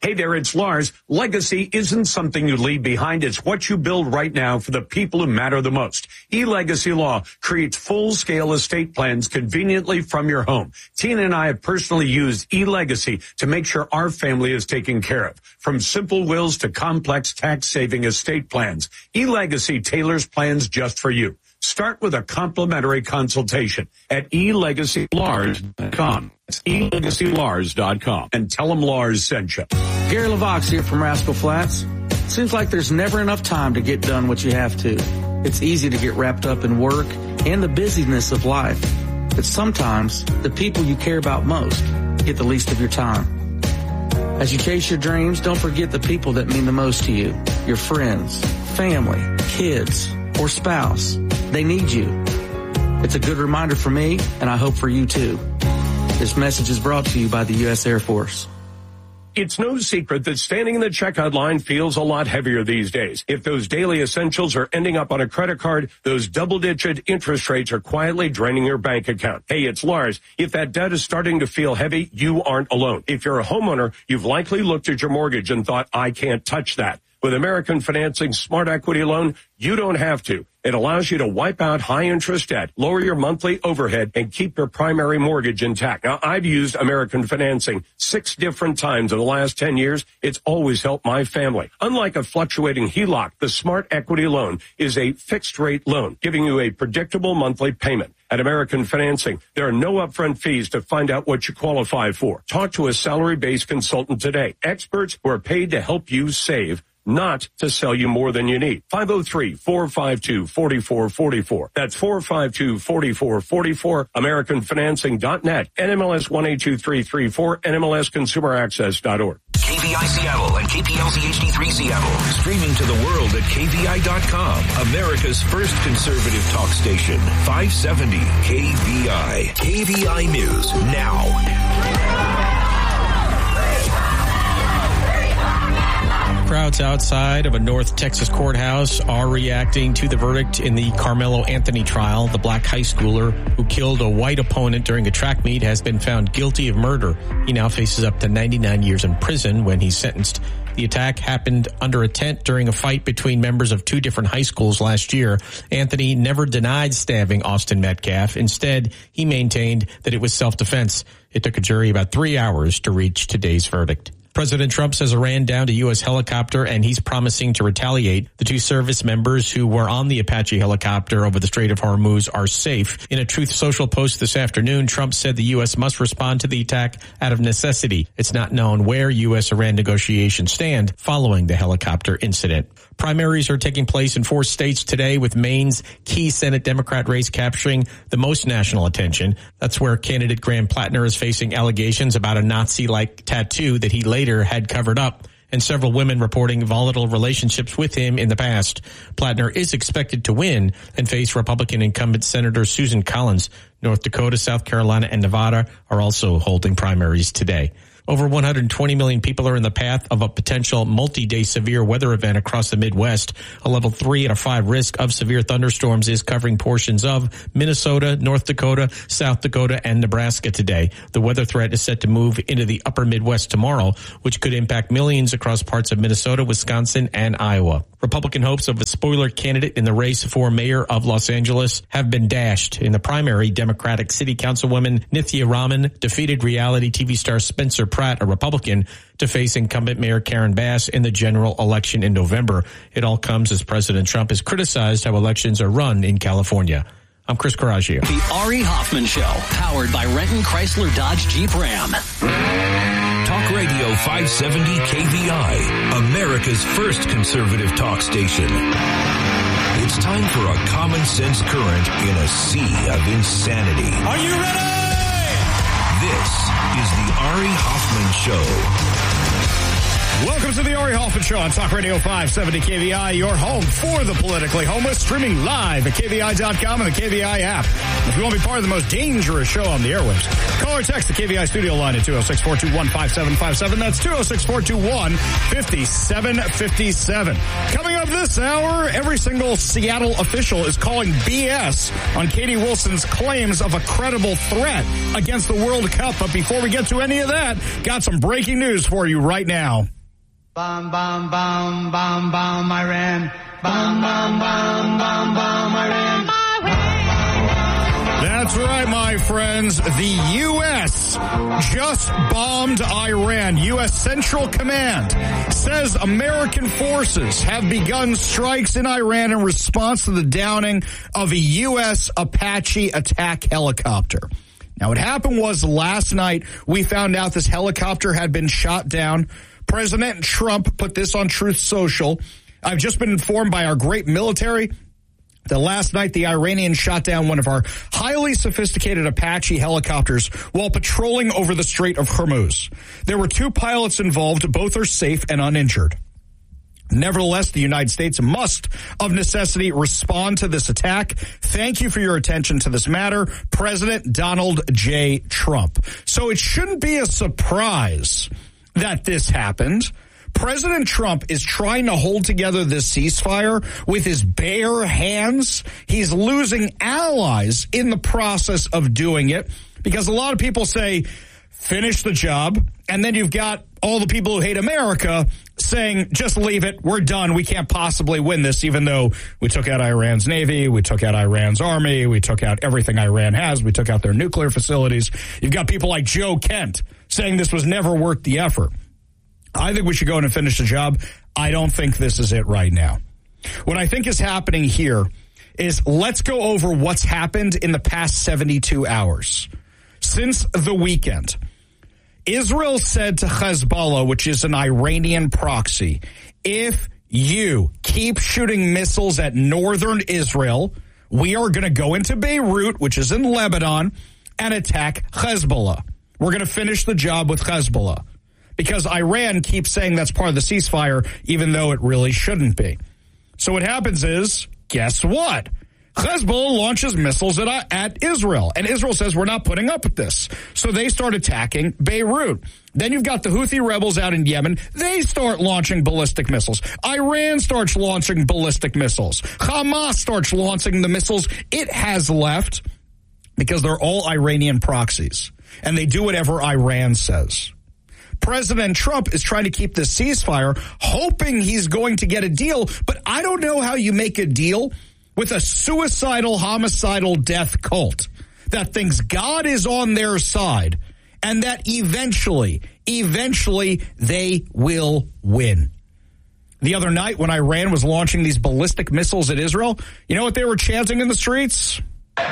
Hey there, it's Lars. Legacy isn't something you leave behind. It's what you build right now for the people who matter the most. eLegacy Law creates full-scale estate plans conveniently from your home. Tina and I have personally used eLegacy to make sure our family is taken care of. From simple wills to complex tax-saving estate plans, eLegacy tailors plans just for you. Start with a complimentary consultation at eLegacyLars.com. It's eLegacyLars.com. And tell them Lars sent you. Gary LaVox here from Rascal Flats. Seems like there's never enough time to get done what you have to. It's easy to get wrapped up in work and the busyness of life. But sometimes the people you care about most get the least of your time. As you chase your dreams, don't forget the people that mean the most to you. Your friends, family, kids, or spouse. They need you. It's a good reminder for me, and I hope for you too. This message is brought to you by the U.S. Air Force. It's no secret that standing in the checkout line feels a lot heavier these days. If those daily essentials are ending up on a credit card, those double-digit interest rates are quietly draining your bank account. Hey, it's Lars. If that debt is starting to feel heavy, you aren't alone. If you're a homeowner, you've likely looked at your mortgage and thought, I can't touch that. With American Financing Smart Equity Loan, you don't have to. It allows you to wipe out high-interest debt, lower your monthly overhead, and keep your primary mortgage intact. Now, I've used American Financing 6 different times in the last 10 years. It's always helped my family. Unlike a fluctuating HELOC, the Smart Equity Loan is a fixed-rate loan, giving you a predictable monthly payment. At American Financing, there are no upfront fees to find out what you qualify for. Talk to a salary-based consultant today. Experts who are paid to help you save, not to sell you more than you need. 503-452-4444. That's 452-4444. AmericanFinancing.net. NMLS 182334. NMLSConsumerAccess.org. KVI Seattle and KPLZ HD3 Seattle. Streaming to the world at KVI.com. America's first conservative talk station. 570 KVI. KVI News now. Crowds outside of a North Texas courthouse are reacting to the verdict in the Carmelo Anthony trial. The black high schooler who killed a white opponent during a track meet has been found guilty of murder. He now faces up to 99 years in prison when he's sentenced. The attack happened under a tent during a fight between members of 2 different high schools last year. Anthony never denied stabbing Austin Metcalf. Instead, he maintained that it was self-defense. It took a jury about 3 hours to reach today's verdict. President Trump says Iran downed a U.S. helicopter, and he's promising to retaliate. The 2 service members who were on the Apache helicopter over the Strait of Hormuz are safe. In a Truth Social post this afternoon, Trump said the U.S. must respond to the attack out of necessity. It's not known where U.S.-Iran negotiations stand following the helicopter incident. Primaries are taking place in 4 states today, with Maine's key Senate Democrat race capturing the most national attention. That's where candidate Graham Plattner is facing allegations about a Nazi-like tattoo that he later had covered up, and several women reporting volatile relationships with him in the past. Plattner is expected to win and face Republican incumbent Senator Susan Collins. North Dakota, South Carolina, and Nevada are also holding primaries today. Over 120 million people are in the path of a potential multi-day severe weather event across the Midwest. A level 3 out of 5 risk of severe thunderstorms is covering portions of Minnesota, North Dakota, South Dakota, and Nebraska today. The weather threat is set to move into the upper Midwest tomorrow, which could impact millions across parts of Minnesota, Wisconsin, and Iowa. Republican hopes of a spoiler candidate in the race for mayor of Los Angeles have been dashed. In the primary, Democratic City Councilwoman Nithya Raman defeated reality TV star Spencer Pratt, a Republican, to face incumbent Mayor Karen Bass in the general election in November. It all comes as President Trump has criticized how elections are run in California. I'm Chris Coraggio. The Ari Hoffman Show, powered by Renton Chrysler Dodge Jeep Ram. Talk Radio 570 KVI, America's first conservative talk station. It's time for a common sense current in a sea of insanity. Are you ready? This is the Ari Hoffman Show. Welcome to the Ari Hoffman Show on Talk Radio 570 KVI, your home for the politically homeless, streaming live at KVI.com and the KVI app. If you want to be part of the most dangerous show on the airwaves, call or text the KVI studio line at 206-421-5757. That's 206-421-5757. Coming up this hour, every single Seattle official is calling BS on Katie Wilson's claims of a credible threat against the World Cup. But before we get to any of that, got some breaking news for you right now. Bomb, bomb, bomb, bomb, bomb, Iran. Bomb, bomb, bomb, bomb, bomb, Iran. That's right, my friends. The U.S. just bombed Iran. U.S. Central Command says American forces have begun strikes in Iran in response to the downing of a U.S. Apache attack helicopter. Now, what happened was last night we found out this helicopter had been shot down. President Trump put this on Truth Social. I've just been informed by our great military that last night the Iranians shot down one of our highly sophisticated Apache helicopters while patrolling over the Strait of Hormuz. There were 2 pilots involved. Both are safe and uninjured. Nevertheless, the United States must, of necessity, respond to this attack. Thank you for your attention to this matter, President Donald J. Trump. So it shouldn't be a surprise that this happened. President Trump is trying to hold together this ceasefire with his bare hands. He's losing allies in the process of doing it because a lot of people say, finish the job. And then you've got all the people who hate America saying, just leave it. We're done. We can't possibly win this, even though we took out Iran's Navy. We took out Iran's army. We took out everything Iran has. We took out their nuclear facilities. You've got people like Joe Kent saying this was never worth the effort. I think we should go in and finish the job. I don't think this is it right now. What I think is happening here is let's go over what's happened in the past 72 hours. Since the weekend, Israel said to Hezbollah, which is an Iranian proxy, if you keep shooting missiles at northern Israel, we are going to go into Beirut, which is in Lebanon, and attack Hezbollah. We're going to finish the job with Hezbollah. Because Iran keeps saying that's part of the ceasefire, even though it really shouldn't be. So what happens is, guess what? Hezbollah launches missiles at Israel. And Israel says, we're not putting up with this. So they start attacking Beirut. Then you've got the Houthi rebels out in Yemen. They start launching ballistic missiles. Iran starts launching ballistic missiles. Hamas starts launching the missiles it has left because they're all Iranian proxies. And they do whatever Iran says. President Trump is trying to keep this ceasefire, hoping he's going to get a deal. But I don't know how you make a deal with a suicidal, homicidal death cult that thinks God is on their side and that eventually they will win. The other night when Iran was launching these ballistic missiles at Israel, you know what they were chanting in the streets?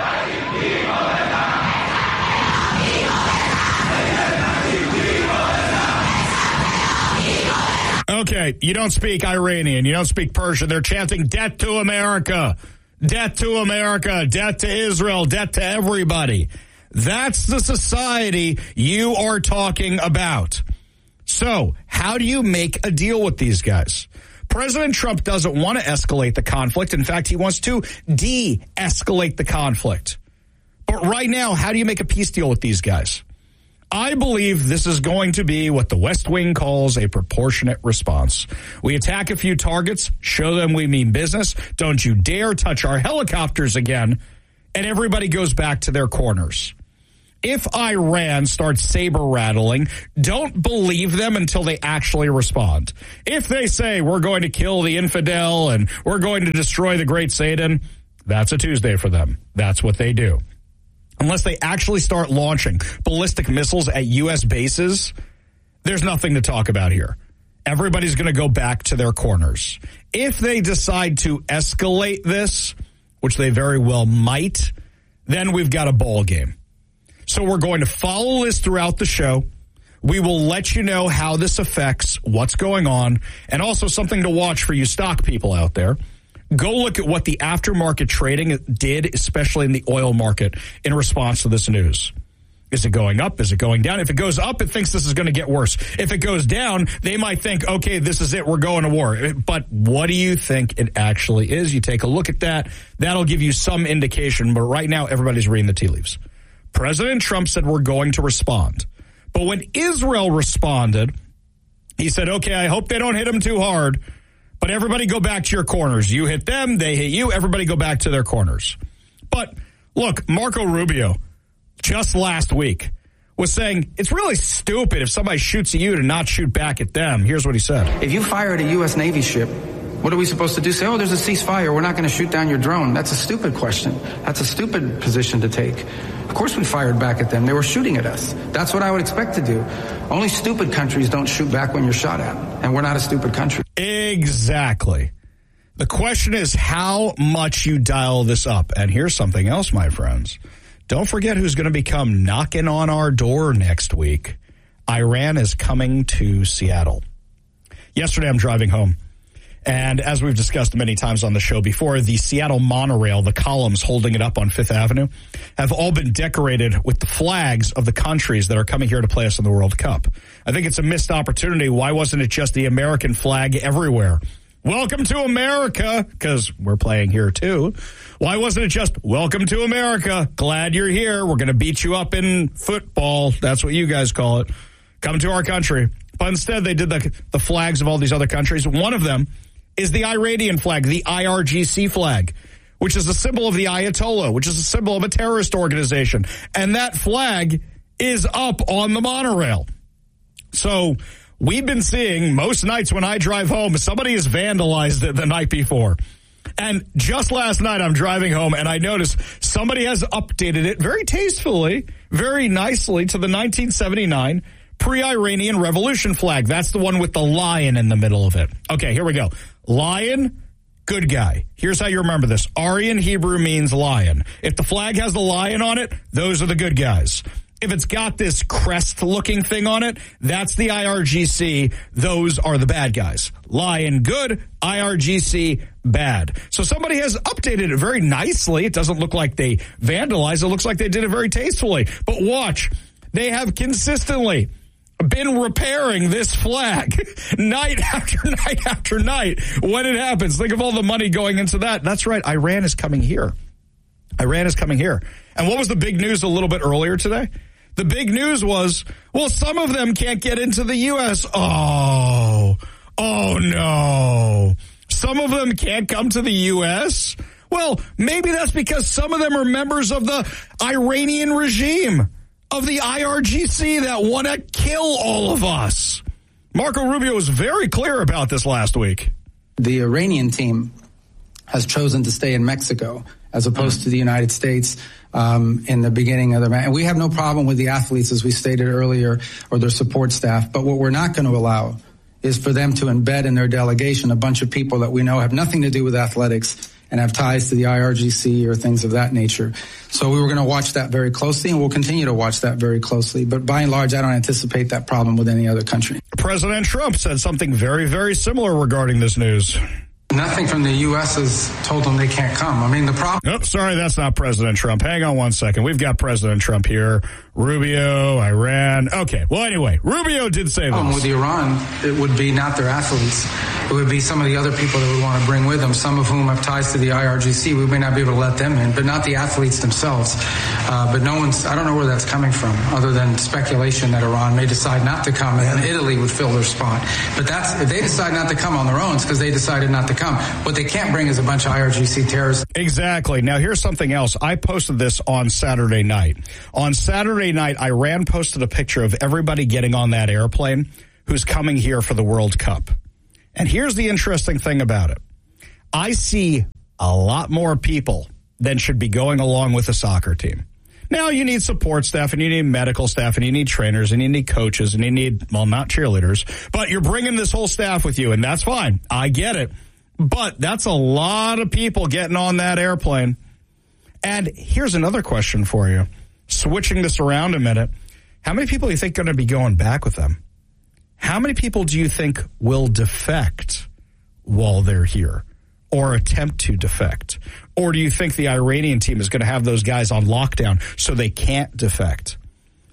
Okay, you don't speak Iranian, you don't speak Persian. They're chanting death to America, death to America, death to Israel, death to everybody. That's the society you are talking about. So, how do you make a deal with these guys? President Trump doesn't want to escalate the conflict. In fact, he wants to de-escalate the conflict. But right now, how do you make a peace deal with these guys? I believe this is going to be what the West Wing calls a proportionate response. We attack a few targets, show them we mean business. Don't you dare touch our helicopters again. And everybody goes back to their corners. If Iran starts saber rattling, don't believe them until they actually respond. If they say we're going to kill the infidel and we're going to destroy the great Satan, that's a Tuesday for them. That's what they do. Unless they actually start launching ballistic missiles at U.S. bases, there's nothing to talk about here. Everybody's going to go back to their corners. If they decide to escalate this, which they very well might, then we've got a ball game. So we're going to follow this throughout the show. We will let you know how this affects what's going on, and also something to watch for you stock people out there. Go look at what the aftermarket trading did, especially in the oil market, in response to this news. Is it going up? Is it going down? If it goes up, it thinks this is going to get worse. If it goes down, they might think, okay, this is it. We're going to war. But what do you think it actually is? You take a look at that. That'll give you some indication. But right now, everybody's reading the tea leaves. President Trump said we're going to respond. But when Israel responded, he said, okay, I hope they don't hit them too hard. But everybody go back to your corners. You hit them, they hit you. Everybody go back to their corners. But look, Marco Rubio, just last week, was saying it's really stupid if somebody shoots at you to not shoot back at them. Here's what he said. If you fire at a U.S. Navy ship, what are we supposed to do? Say, oh, there's a ceasefire. We're not going to shoot down your drone. That's a stupid question. That's a stupid position to take. Of course we fired back at them. They were shooting at us. That's what I would expect to do. Only stupid countries don't shoot back when you're shot at. And we're not a stupid country. Exactly. The question is how much you dial this up. And here's something else, my friends. Don't forget who's going to be knocking on our door next week. Iran is coming to Seattle. Yesterday, I'm driving home. And as we've discussed many times on the show before, the Seattle monorail, the columns holding it up on Fifth Avenue, have all been decorated with the flags of the countries that are coming here to play us in the World Cup. I think it's a missed opportunity. Why wasn't it just the American flag everywhere? Welcome to America, because we're playing here too. Why wasn't it just, welcome to America, glad you're here, we're going to beat you up in football, that's what you guys call it, come to our country. But instead they did the flags of all these other countries. One of them is the Iranian flag, the IRGC flag, which is a symbol of the Ayatollah, which is a symbol of a terrorist organization. And that flag is up on the monorail. So we've been seeing most nights when I drive home, somebody has vandalized it the night before. And just last night, I'm driving home, and I noticed somebody has updated it very tastefully, very nicely to the 1979 pre-Iranian Revolution flag. That's the one with the lion in the middle of it. Okay, here we go. Lion, good guy. Here's how you remember this. Aryan Hebrew means lion. If the flag has the lion on it, those are the good guys. If it's got this crest-looking thing on it, that's the IRGC. Those are the bad guys. Lion, good. IRGC, bad. So somebody has updated it very nicely. It doesn't look like they vandalized. It looks like they did it very tastefully. But watch, they have consistently been repairing this flag night after night after night when it happens. Think of all the money going into that. That's right. Iran is coming here. Iran is coming here. And what was the big news a little bit earlier today? The big news was, well, some of them can't get into the U.S. Oh no. Some of them can't come to the U.S.? Well, maybe that's because some of them are members of the Iranian regime, of the IRGC that want to kill all of us. Marco Rubio was very clear about this last week. The Iranian team has chosen to stay in Mexico as opposed to the United States in the beginning of the match. And we have no problem with the athletes, as we stated earlier, or their support staff. But what we're not going to allow is for them to embed in their delegation a bunch of people that we know have nothing to do with athletics and have ties to the IRGC or things of that nature. So we were going to watch that very closely, and we'll continue to watch that very closely. But by and large, I don't anticipate that problem with any other country. President Trump said something very, very similar regarding this news. Nothing from the U.S. has told them they can't come. I mean, the problem... Nope, sorry, that's not President Trump. Hang on one second. We've got President Trump here. Rubio, Iran. Okay, well, anyway, Rubio did say this. With Iran, it would be not their athletes. It would be some of the other people that we want to bring with them, some of whom have ties to the IRGC. We may not be able to let them in, but not the athletes themselves. But I don't know where that's coming from, other than speculation that Iran may decide not to come, and Italy would fill their spot. But if they decide not to come on their own, it's because they decided not to come. What they can't bring is a bunch of IRGC terrorists. Exactly. Now, here's something else. I posted this on Saturday night. On Saturday night, Iran posted a picture of everybody getting on that airplane who's coming here for the World Cup. And here's the interesting thing about it. I see a lot more people than should be going along with a soccer team. Now, you need support staff, and you need medical staff, and you need trainers, and you need coaches, and you need, well, not cheerleaders, but you're bringing this whole staff with you, and that's fine. I get it. But that's a lot of people getting on that airplane. And here's another question for you. Switching this around a minute, how many people do you think are going to be going back with them? How many people do you think will defect while they're here or attempt to defect? Or do you think the Iranian team is going to have those guys on lockdown so they can't defect?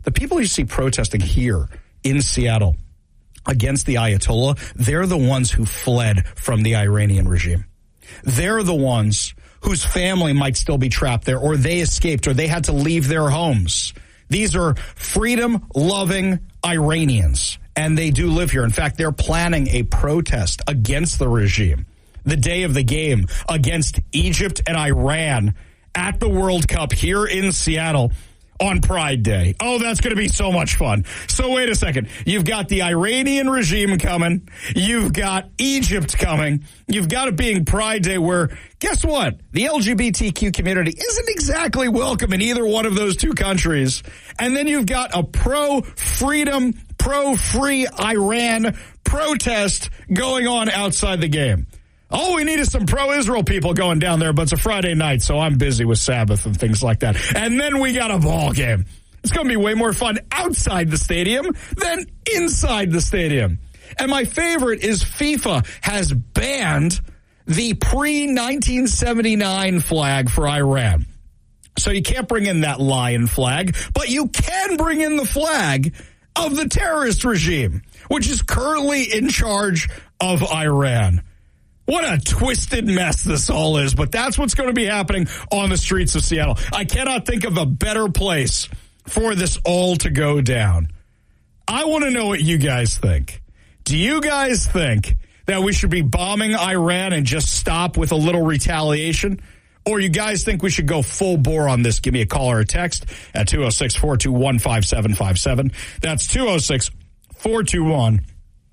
the people you see protesting here in Seattle against the Ayatollah, they're the ones who fled from the Iranian regime. They're the ones whose family might still be trapped there, or they escaped, or they had to leave their homes. These are freedom-loving Iranians, and they do live here. In fact, they're planning a protest against the regime the day of the game against Egypt and Iran at the World Cup here in Seattle on Pride Day. Oh, that's going to be so much fun. So wait a second. You've got the Iranian regime coming. You've got Egypt coming. You've got it being Pride Day where, guess what? The LGBTQ community isn't exactly welcome in either one of those two countries. And then you've got a pro-freedom, pro-free Iran protest going on outside the game. All we need is some pro-Israel people going down there, but it's a Friday night, so I'm busy with Sabbath and things like that. And then we got a ball game. It's going to be way more fun outside the stadium than inside the stadium. And my favorite is FIFA has banned the pre-1979 flag for Iran. So you can't bring in that lion flag, but you can bring in the flag of the terrorist regime, which is currently in charge of Iran. What a twisted mess this all is, but that's what's going to be happening on the streets of Seattle. I cannot think of a better place for this all to go down. I want to know what you guys think. Do you guys think that we should be bombing Iran and just stop with a little retaliation? Or you guys think we should go full bore on this? Give me a call or a text at 206-421-5757. That's 206-421-5757.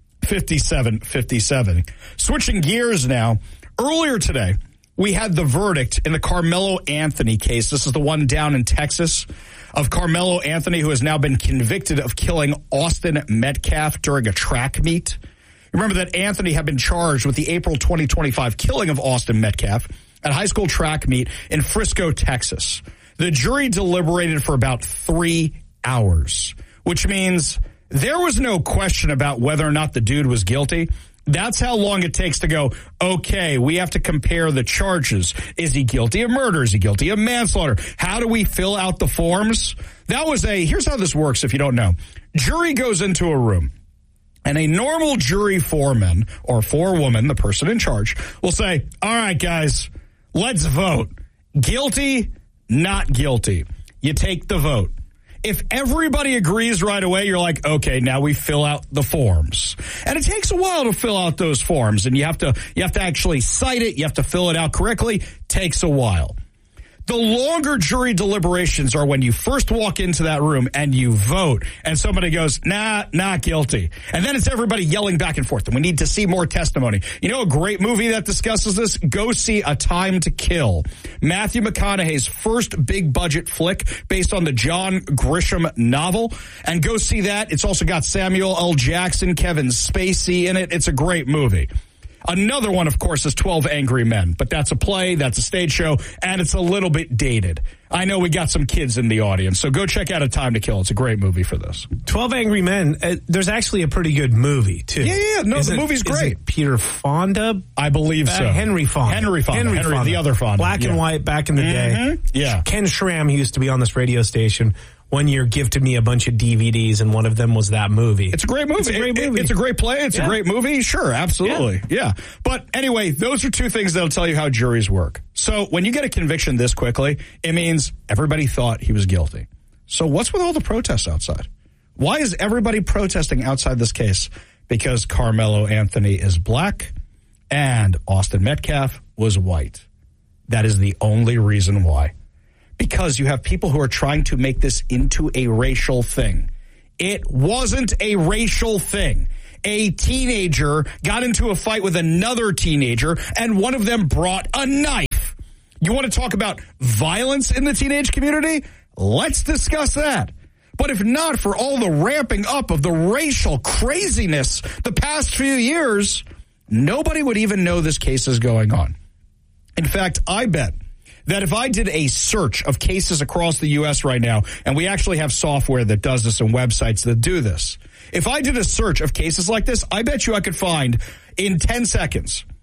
5757. Switching gears now. Earlier today, we had the verdict in the Carmelo Anthony case. This is the one down in Texas of Carmelo Anthony, who has now been convicted of killing Austin Metcalf during a track meet. Remember that Anthony had been charged with the April 2025 killing of Austin Metcalf at a high school track meet in Frisco, Texas. The jury deliberated for about 3 hours, which means there was no question about whether or not the dude was guilty. That's how long it takes to go, okay, we have to compare the charges. Is he guilty of murder? Is he guilty of manslaughter? How do we fill out the forms? Here's how this works if you don't know. Jury goes into a room, and a normal jury foreman or forewoman, the person in charge, will say, all right, guys, let's vote. Guilty, not guilty. You take the vote. If everybody agrees right away, you're like, okay, now we fill out the forms. And it takes a while to fill out those forms, and you have to actually cite it, you have to fill it out correctly. Takes a while. The longer jury deliberations are when you first walk into that room and you vote, and somebody goes, nah, not guilty. And then it's everybody yelling back and forth, and we need to see more testimony. You know a great movie that discusses this? Go see A Time to Kill. Matthew McConaughey's first big-budget flick based on the John Grisham novel. And go see that. It's also got Samuel L. Jackson, Kevin Spacey in it. It's a great movie. Another one, of course, is 12 Angry Men, but that's a play, that's a stage show, and it's a little bit dated. I know we got some kids in the audience, so go check out A Time to Kill. It's a great movie for this. 12 Angry Men, there's actually a pretty good movie, too. Yeah, the movie's great. Is it Peter Fonda? I believe so. Henry Fonda. Henry, the other Fonda. Black and white back in the day. Yeah. Ken Schramm, who used to be on this radio station, one year gifted me a bunch of DVDs, and one of them was that movie. It's a great movie. It's a great play. It's a great movie. Sure, absolutely. Yeah. But anyway, those are two things that'll tell you how juries work. So when you get a conviction this quickly, it means everybody thought he was guilty. So what's with all the protests outside? Why is everybody protesting outside this case? Because Carmelo Anthony is black and Austin Metcalf was white. That is the only reason why. Because you have people who are trying to make this into a racial thing. It wasn't a racial thing. A teenager got into a fight with another teenager, and one of them brought a knife. You want to talk about violence in the teenage community? Let's discuss that. But if not for all the ramping up of the racial craziness the past few years, nobody would even know this case is going on. In fact, I bet that if I did a search of cases across the U.S. right now, and we actually have software that does this and websites that do this, if I did a search of cases like this, I bet you I could find in 10 seconds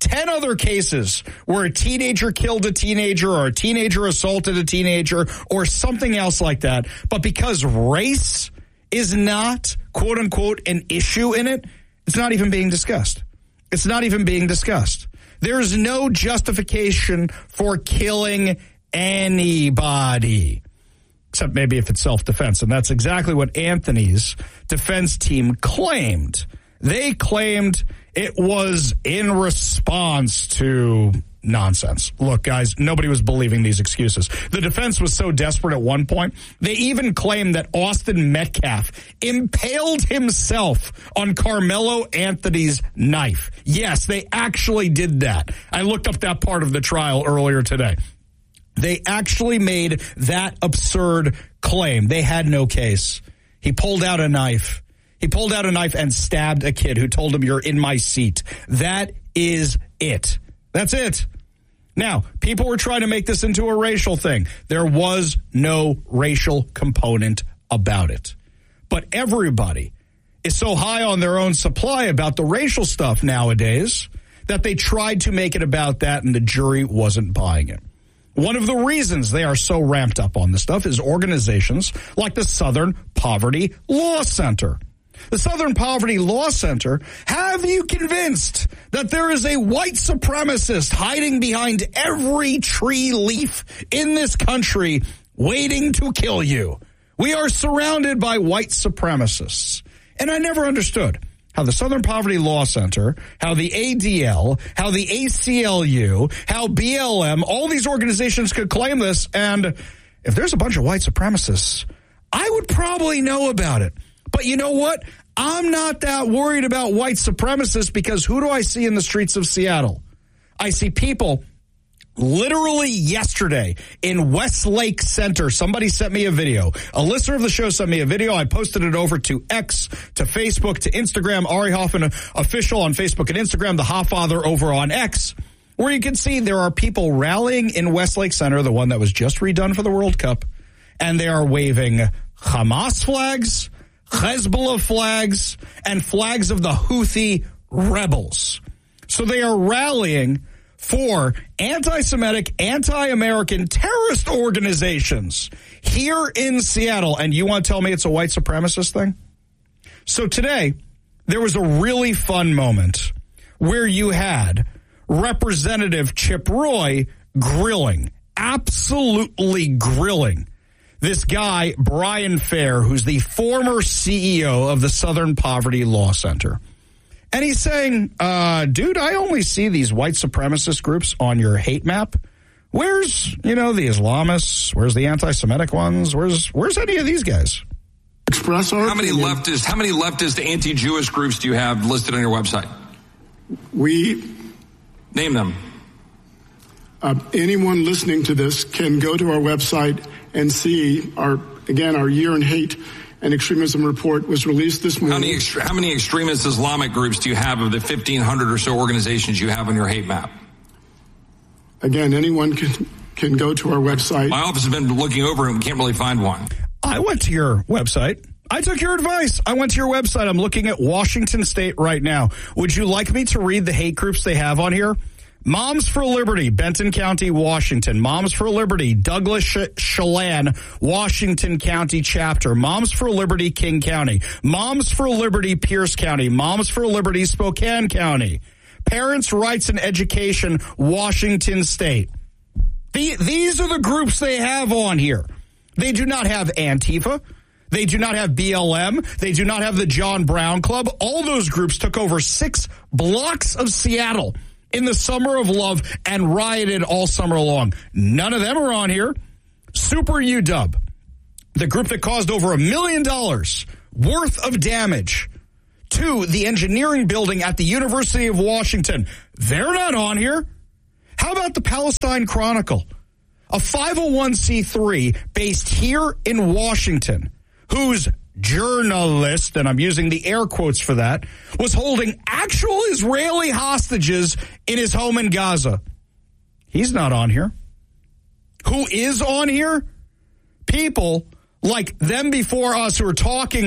10 other cases where a teenager killed a teenager or a teenager assaulted a teenager or something else like that. But because race is not, quote unquote, an issue in it, it's not even being discussed. It's not even being discussed. There is no justification for killing anybody, except maybe if it's self-defense. And that's exactly what Anthony's defense team claimed. They claimed it was in response to nonsense. Look, guys, nobody was believing these excuses. The defense was so desperate at one point, they even claimed that Austin Metcalf impaled himself on Carmelo Anthony's knife. Yes, they actually did that. I looked up that part of the trial earlier today. They actually made that absurd claim. They had no case. He pulled out a knife. He pulled out a knife and stabbed a kid who told him, "You're in my seat." That is it. That's it. Now, people were trying to make this into a racial thing. There was no racial component about it. But everybody is so high on their own supply about the racial stuff nowadays that they tried to make it about that, and the jury wasn't buying it. One of the reasons they are so ramped up on this stuff is organizations like the Southern Poverty Law Center. The Southern Poverty Law Center have you convinced that there is a white supremacist hiding behind every tree leaf in this country waiting to kill you. We are surrounded by white supremacists. And I never understood how the Southern Poverty Law Center, how the ADL, how the ACLU, how BLM, all these organizations could claim this. And if there's a bunch of white supremacists, I would probably know about it. But you know what? I'm not that worried about white supremacists because who do I see in the streets of Seattle? I see people literally yesterday in Westlake Center. Somebody sent me a video. A listener of the show sent me a video. I posted it over to X, to Facebook, to Instagram. Ari Hoffman Official on Facebook and Instagram. The Hoffather over on X, where you can see there are people rallying in Westlake Center, the one that was just redone for the World Cup, and they are waving Hamas flags, Hezbollah flags, and flags of the Houthi rebels. So they are rallying for anti-Semitic, anti-American terrorist organizations here in Seattle. And you want to tell me it's a white supremacist thing? So today, there was a really fun moment where you had Representative Chip Roy grilling, absolutely grilling, this guy, Brian Fair, who's the former CEO of the Southern Poverty Law Center. And he's saying, dude, I only see these white supremacist groups on your hate map. Where's, the Islamists? Where's the anti-Semitic ones? Where's any of these guys? Express our How many leftist anti-Jewish groups do you have listed on your website? Name them. Anyone listening to this can go to our website and see our year in hate and extremism report was released this morning. How many extremist Islamic groups do you have of the 1,500 or so organizations you have on your hate map? Again, anyone can go to our website. My office has been looking over and we can't really find one. I went to your website. I took your advice. I went to your website. I'm looking at Washington State right now. Would you like me to read the hate groups they have on here? Moms for Liberty, Benton County, Washington. Moms for Liberty, Douglas Chelan, Washington County chapter. Moms for Liberty, King County. Moms for Liberty, Pierce County. Moms for Liberty, Spokane County. Parents' Rights and Education, Washington State. These are the groups they have on here. They do not have Antifa. They do not have BLM. They do not have the John Brown Club. All those groups took over 6 blocks of Seattle in the summer of love and rioted all summer long. None of them are on here. Super UW, the group that caused over $1 million worth of damage to the engineering building at the University of Washington. They're not on here. How about the Palestine Chronicle, a 501c3 based here in Washington, whose journalist, and I'm using the air quotes for that, was holding actual Israeli hostages in his home in Gaza. He's not on here. Who is on here? People like them before us who are talking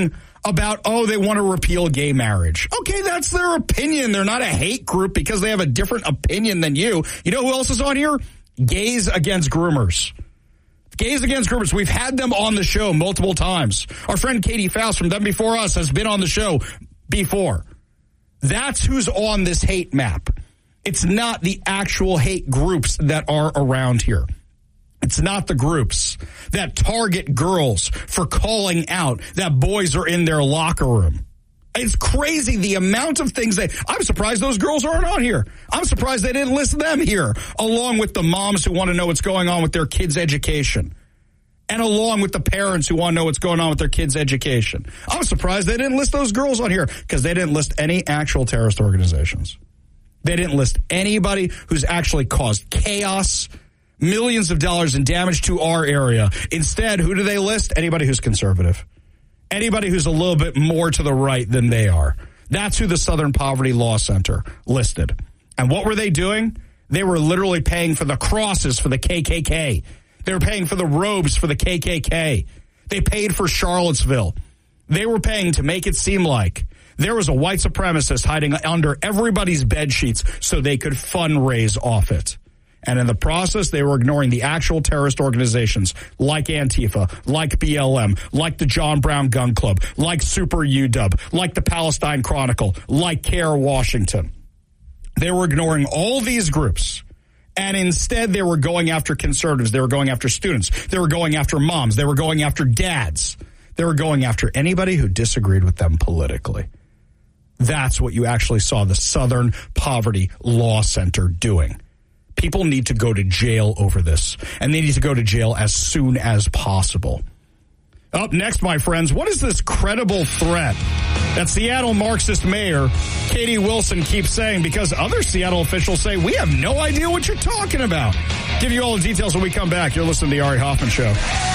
about, they want to repeal gay marriage. Okay, that's their opinion. They're not a hate group because they have a different opinion than you. You know who else is on here? Gays Against Groomers. Gays Against Groomers. We've had them on the show multiple times. Our friend Katie Faust from Them Before Us has been on the show before. That's who's on this hate map. It's not the actual hate groups that are around here. It's not the groups that target girls for calling out that boys are in their locker room. It's crazy the amount of things I'm surprised those girls aren't on here. I'm surprised they didn't list them here, along with the moms who want to know what's going on with their kids' education, and along with the parents who want to know what's going on with their kids' education. I'm surprised they didn't list those girls on here because they didn't list any actual terrorist organizations. They didn't list anybody who's actually caused chaos, millions of dollars in damage to our area. Instead, who do they list? Anybody who's conservative. Anybody who's a little bit more to the right than they are. That's who the Southern Poverty Law Center listed. And what were they doing? They were literally paying for the crosses for the KKK. They were paying for the robes for the KKK. They paid for Charlottesville. They were paying to make it seem like there was a white supremacist hiding under everybody's bed sheets so they could fundraise off it. And in the process, they were ignoring the actual terrorist organizations like Antifa, like BLM, like the John Brown Gun Club, like Super UW, like the Palestine Chronicle, like CARE Washington. They were ignoring all these groups. And instead, they were going after conservatives. They were going after students. They were going after moms. They were going after dads. They were going after anybody who disagreed with them politically. That's what you actually saw the Southern Poverty Law Center doing. People need to go to jail over this, and they need to go to jail as soon as possible. Up next, my friends, what is this credible threat that Seattle Marxist Mayor Katie Wilson keeps saying, because other Seattle officials say, we have no idea what you're talking about. Give you all the details when we come back. You're listening to the Ari Hoffman Show.